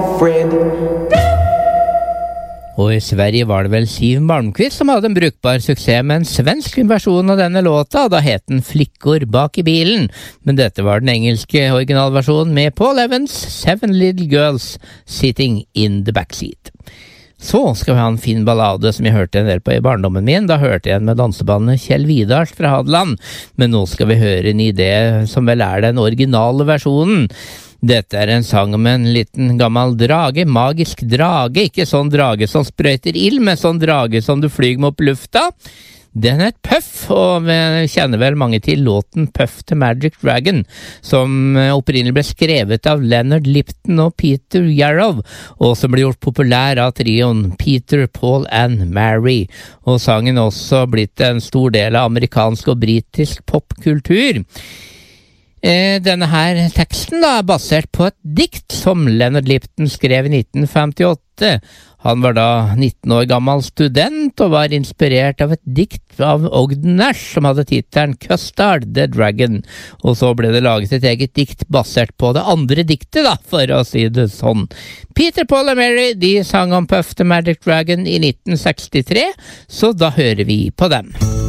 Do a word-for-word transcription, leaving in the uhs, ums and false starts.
Fred. Og i Sverige var det vel Siv Malmkvist som hadde en brukbar suksess med en svensk versjon av denne låta, da het den Flickor bak i bilen. Men dette var den engelske originalversjonen med Paul Evans, Seven Little Girls Sitting in the Backseat. Så skal vi ha en fin ballade som jeg hørte en del på i barndommen min. Da hørte jeg en med dansebandet Kjell Vidar fra Hadeland, men nå skal vi høre en idé som vel er den originale versjonen. Dette er en sang om en liten gammel drage, magisk drage, ikke sånn drage som sprøyter ild, men sånn drage som du flyger med opp lufta. Den er Puff, og vi kjenner vel mange til låten Puff the Magic Dragon, som opprinnelig ble skrevet av Leonard Lipton og Peter Yarrow, og som ble gjort populær av trioen Peter, Paul and Mary. Og sangen er også blitt en stor del av amerikansk og britisk popkultur. Eh, denne her teksten da er basert på et dikt som Leonard Lipton skrev i nitten femtiåtte. Han var da nitten år gammel student og var inspirert av et dikt av Ogden Nash som hadde titelen Custard the Dragon. Og så ble det laget et eget dikt basert på det andre diktet da, for å si det sånn. Peter, Paul og Mary, de sang om Puff the Magic Dragon i nitten sekstitre, så da hører vi på dem.